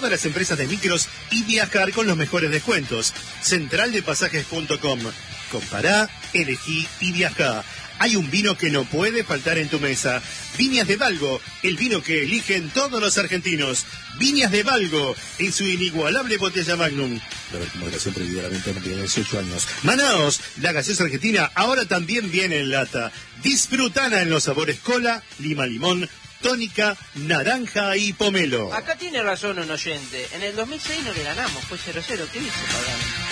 todas las empresas de micros y viajar con los mejores descuentos. Centraldepasajes.com. Compará, elegí y viajá. Hay un vino que no puede faltar en tu mesa. Viñas de Valgo, el vino que eligen todos los argentinos. Viñas de Valgo, en su inigualable botella Magnum. A ver, moderación prohibida, la venta no tiene 18 años. Manaos, la gaseosa argentina ahora también viene en lata. Disfrutana en los sabores cola, lima limón, tónica, naranja y pomelo. Acá tiene razón un oyente. En el 2006 no le ganamos, fue 0-0. ¿Qué dice Pagano?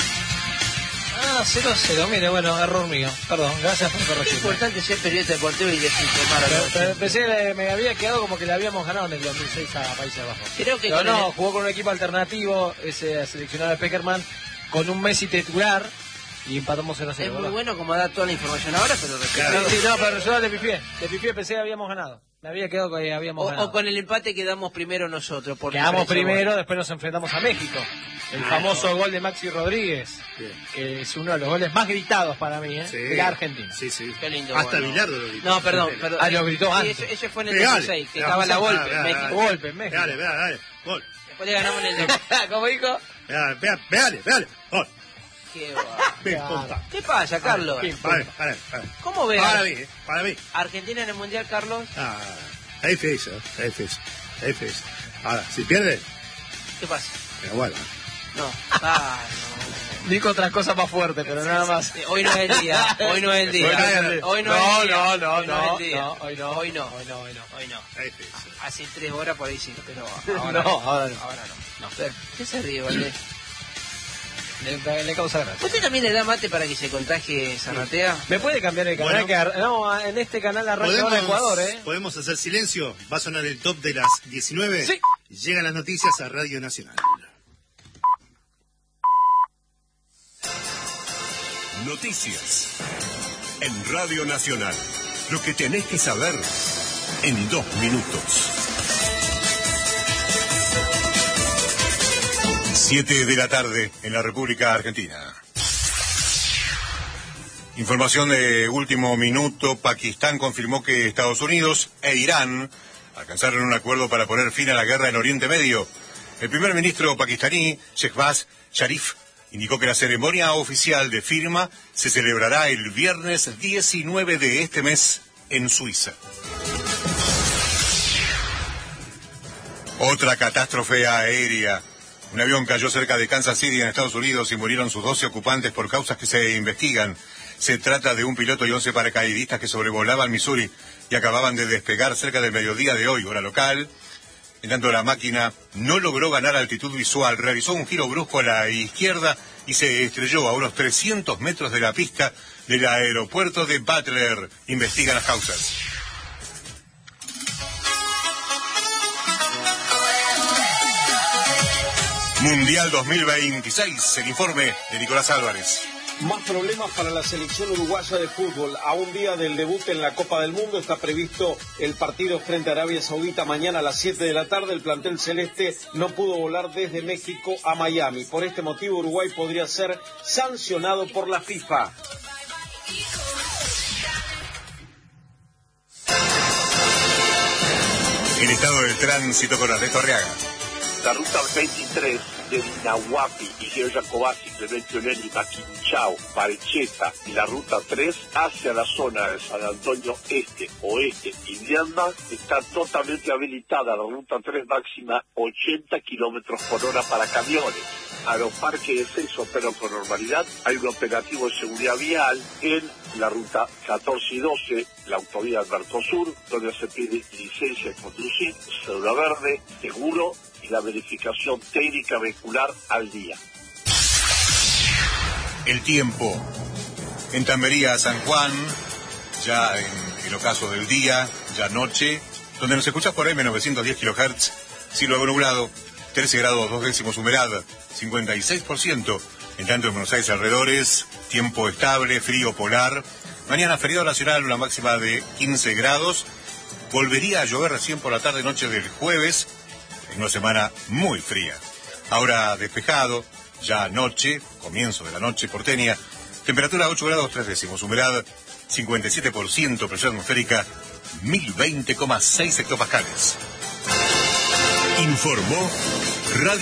0-0, mire, bueno, error mío. Perdón, gracias por corregirme. Es importante ser periodista deportivo y desinformar a los... Pensé, me había quedado como que le habíamos ganado en el 2006 a Países Bajos. Creo que pero no, jugó con un equipo alternativo, ese seleccionado de Peckerman, con un Messi titular y empatamos 0-0. Es muy ¿verdad? bueno como da toda la información ahora, pero... Claro. Sí, no, pero yo le pifié, pensé que habíamos ganado. Me había quedado que habíamos ganado. O con el empate quedamos primero nosotros. Quedamos primero, después nos enfrentamos a México. El famoso gol de Maxi Rodríguez, que es uno de los goles más gritados para mí, de la Argentina. Sí, sí. Qué lindo. Hasta bueno. Bilardo lo gritó. No, perdón. Lo gritó antes. Ese fue en el 16, que estaba la golpe. Golpe en México. Dale, gol. Después le ganamos en el... ¿Cómo dijo? Dale, gol. ¿Qué pasa, Carlos? Para. ¿Cómo ves? Para mí. Argentina en el Mundial, Carlos. Es difícil. Ahora, si pierde, ¿Qué pasa? pero bueno. No. Dijo otras cosas más fuertes, pero nada más. Hoy no es el día. Hoy no es el día. Hace 3 horas por ahí sí, pero ahora no. ¿Qué se ríe, Valdés? Le causa gracia. ¿Usted también le da mate para que se contagie Zarratea? ¿Me puede cambiar el canal? Bueno, en este canal arranca ahora Ecuador, ¿Podemos hacer silencio? ¿Va a sonar el top de las 19? Sí. Llegan las noticias a Radio Nacional. Noticias en Radio Nacional. Lo que tenés que saber en 2 minutos. 7 de la tarde en la República Argentina. Información de último minuto. Pakistán confirmó que Estados Unidos e Irán alcanzaron un acuerdo para poner fin a la guerra en Oriente Medio. El primer ministro pakistaní, Shehbaz Sharif, indicó que la ceremonia oficial de firma se celebrará el viernes 19 de este mes en Suiza. Otra catástrofe aérea. Un avión cayó cerca de Kansas City en Estados Unidos y murieron sus 12 ocupantes por causas que se investigan. Se trata de un piloto y 11 paracaidistas que sobrevolaban Missouri y acababan de despegar cerca del mediodía de hoy, hora local. En tanto, la máquina no logró ganar altitud visual, realizó un giro brusco a la izquierda y se estrelló a unos 300 metros de la pista del aeropuerto de Butler. Investigan las causas. Mundial 2026, el informe de Nicolás Álvarez. Más problemas para la selección uruguaya de fútbol. A un día del debut en la Copa del Mundo está previsto el partido frente a Arabia Saudita mañana a las 7 de la tarde. El plantel celeste no pudo volar desde México a Miami. Por este motivo Uruguay podría ser sancionado por la FIFA. El estado del tránsito con Ernesto Arriaga. La ruta 23 de Nahuapi, Miguel Jacobasi, Clemente Onelli, Maquinchao, Barecheta y la ruta 3 hacia la zona de San Antonio Este, Oeste y Vianda está totalmente habilitada. La ruta 3 máxima 80 kilómetros por hora para camiones. Aeroparque de Seis opera con normalidad. Hay un operativo de seguridad vial en la ruta 14 y 12, la autovía Alberto Sur, donde se pide licencia de conducir, cédula verde, seguro y la verificación técnica vehicular al día. El tiempo. En Tambería, San Juan, ya en el ocaso del día, ya noche, donde nos escuchas por M910 kHz, cielo nublado, 13 grados 2 décimos humedad, 56%. En tanto en Buenos Aires alrededores, tiempo estable, frío polar. Mañana feriado nacional, una máxima de 15 grados. Volvería a llover recién por la tarde-noche del jueves, en una semana muy fría. Ahora despejado, ya noche, comienzo de la noche porteña. Temperatura 8 grados 3 décimos, humedad 57%, presión atmosférica 1020,6 hectopascales. Informó Radio